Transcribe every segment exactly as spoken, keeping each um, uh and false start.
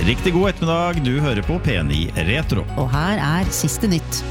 Riktig god ettermiddag, du hører på P ni Retro. Og her er siste nytt.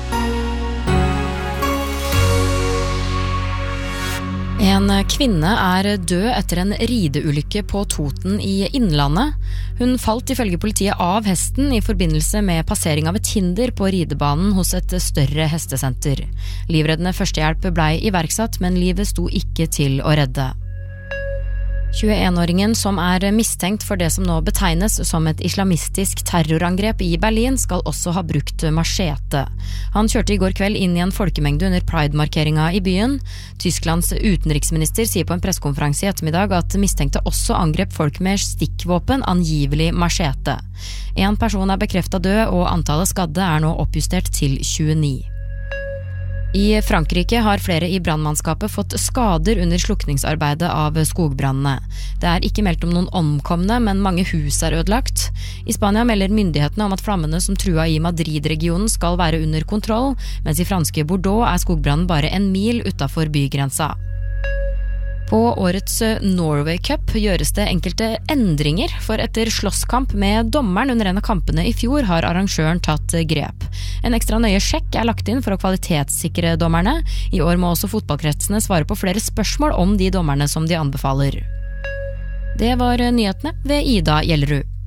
En kvinne er død etter en rideulykke på Toten i Innlandet. Hun falt ifølge politiet av hesten i forbindelse med passering av et hinder på ridebanen hos et større hestesenter. Livreddende førstehjelp ble iverksatt, men livet sto ikke til å redde. tjueen-åringen som er mistenkt for det som nå betegnes som et islamistisk terrorangrep i Berlin, skal også ha brukt machete. Han kjørte i går kveld inn i en folkemengde under Pride-markeringa i byen. Tysklands utenriksminister sier på en pressekonferanse i ettermiddag at mistenkte også angrep folk med stikkvåpen, angivelig machete. En person er bekreftet død, og antallet skadde er nå oppjustert til tjueni. I Frankrike har flere i brannmannskapet fått skader under slukningsarbeidet av skogbrannene. Det er ikke meldt om noen omkomne, men mange hus er ødelagt. I Spania melder myndighetene om at flammene som trua i Madrid-regionen skal være under kontroll, mens i franske Bordeaux er skogbrannen bare en mil utenfor bygrensa. På årets Norway Cup gjøres det enkelte endringer, for etter slåsskamp med dommeren under en av kampene i fjor har arrangøren tatt grep. En ekstra nøye sjekk er lagt inn for å kvalitetssikre dommerne. I år må også fotballkretsene svare på flere spørsmål om de dommerne som de anbefaler. Det var nyhetene ved Ida Gjellerud.